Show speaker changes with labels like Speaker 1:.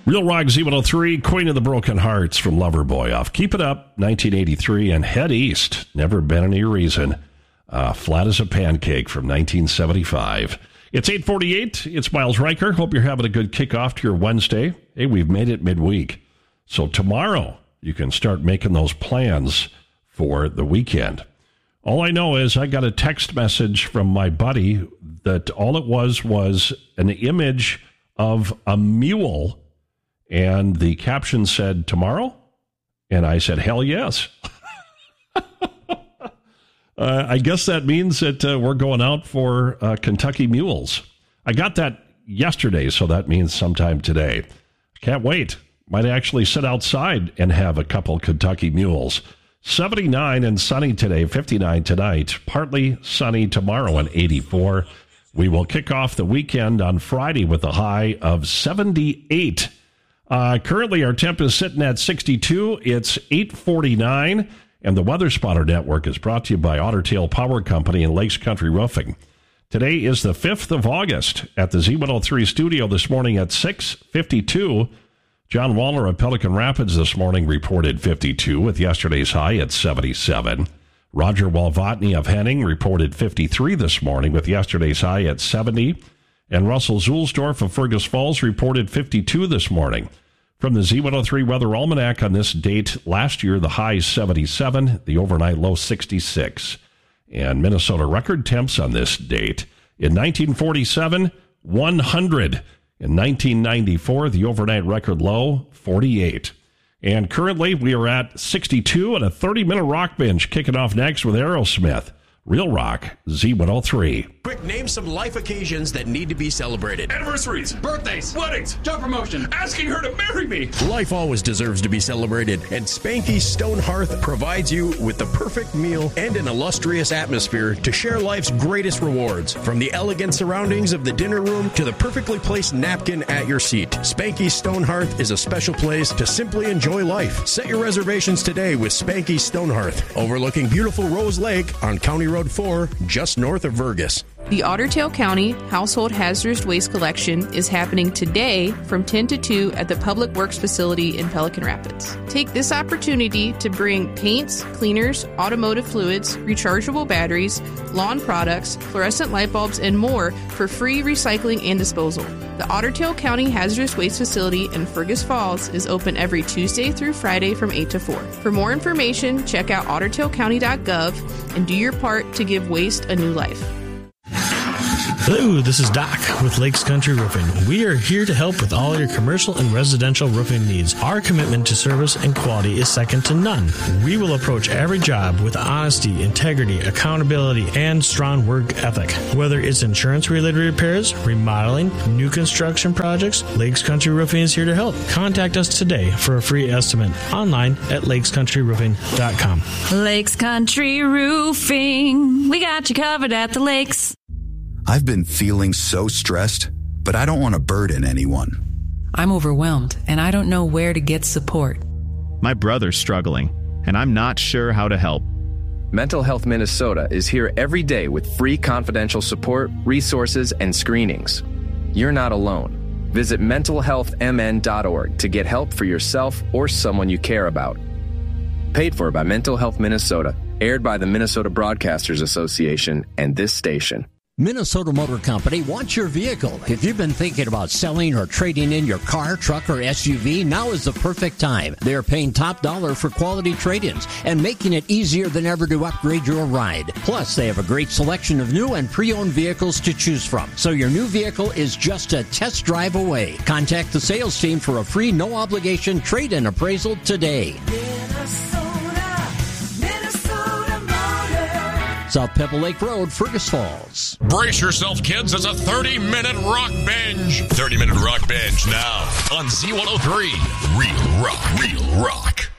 Speaker 1: Real Rock Z103, Queen of the Broken Hearts from Loverboy off Keep It Up, 1983, and Head East, Never Been Any Reason, Flat as a Pancake from 1975. It's 8:48. It's Miles Riker. Hope you're having a good kickoff to your Wednesday. Hey, we've made it midweek. So tomorrow, you can start making those plans for the weekend. All I know is I got a text message from my buddy that all it was an image of a mule. And the caption said, tomorrow? And I said, hell yes. I guess that means that we're going out for Kentucky Mules. I got that yesterday, so that means sometime today. Can't wait. Might actually sit outside and have a couple Kentucky Mules. 79 and sunny today, 59 tonight. Partly sunny tomorrow and 84. We will kick off the weekend on Friday with a high of 78. Currently, our temp is sitting at 62. It's 8:49, and the Weather Spotter Network is brought to you by Otter Tail Power Company and Lakes Country Roofing. Today is the 5th of August at the Z103 studio this morning at 6:52. John Waller of Pelican Rapids this morning reported 52 with yesterday's high at 77. Roger Walvotny of Henning reported 53 this morning with yesterday's high at 70. And Russell Zulsdorf of Fergus Falls reported 52 this morning. From the Z103 Weather Almanac on this date last year, the high 77, the overnight low 66. And Minnesota record temps on this date. In 1947, 100. In 1994, the overnight record low, 48. And currently, we are at 62 and a 30-minute rock binge kicking off next with Aerosmith. Real Rock, Z103.
Speaker 2: Quick, name some life occasions that need to be celebrated.
Speaker 3: Anniversaries, birthdays, weddings, job promotion, asking her to marry me.
Speaker 2: Life always deserves to be celebrated, and Spanky Stone Hearth provides you with the perfect meal and an illustrious atmosphere to share life's greatest rewards. From the elegant surroundings of the dinner room to the perfectly placed napkin at your seat, Spanky Stone Hearth is a special place to simply enjoy life. Set your reservations today with Spanky Stone Hearth, overlooking beautiful Rose Lake on County Road 4, just north of Vergas.
Speaker 4: The Otter Tail County Household Hazardous Waste Collection is happening today from 10 to 2 at the Public Works Facility in Pelican Rapids. Take this opportunity to bring paints, cleaners, automotive fluids, rechargeable batteries, lawn products, fluorescent light bulbs, and more for free recycling and disposal. The Otter Tail County Hazardous Waste Facility in Fergus Falls is open every Tuesday through Friday from 8 to 4. For more information, check out ottertailcounty.gov and do your part to give waste a new life.
Speaker 5: Hello, this is Doc with Lakes Country Roofing. We are here to help with all your commercial and residential roofing needs. Our commitment to service and quality is second to none. We will approach every job with honesty, integrity, accountability, and strong work ethic. Whether it's insurance-related repairs, remodeling, new construction projects, Lakes Country Roofing is here to help. Contact us today for a free estimate online at lakescountryroofing.com.
Speaker 6: Lakes Country Roofing. We got you covered at the lakes.
Speaker 7: I've been feeling so stressed, but I don't want to burden anyone.
Speaker 8: I'm overwhelmed, and I don't know where to get support.
Speaker 9: My brother's struggling, and I'm not sure how to help.
Speaker 10: Mental Health Minnesota is here every day with free confidential support, resources, and screenings. You're not alone. Visit mentalhealthmn.org to get help for yourself or someone you care about. Paid for by Mental Health Minnesota, aired by the Minnesota Broadcasters Association and this station.
Speaker 11: Minnesota Motor Company wants your vehicle. If you've been thinking about selling or trading in your car, truck, or SUV, now is the perfect time. They're paying top dollar for quality trade-ins and making it easier than ever to upgrade your ride. Plus, they have a great selection of new and pre-owned vehicles to choose from. So your new vehicle is just a test drive away. Contact the sales team for a free, no-obligation trade-in appraisal today. South Pebble Lake Road, Fergus Falls.
Speaker 12: Brace yourself, kids. It's a 30-minute rock binge. 30-minute rock binge now on Z103. Real rock, real rock.